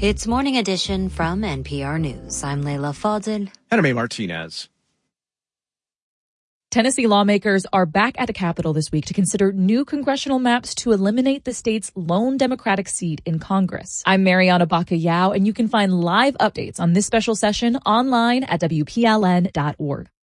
It's Morning Edition from NPR News. I'm Leila Fadel. And I'm A. Martinez. Tennessee lawmakers are back at the Capitol this week to consider new congressional maps to eliminate the state's lone Democratic seat in Congress. I'm Mariana Baca-Yao, and you can find live updates on this special session online at WPLN.org.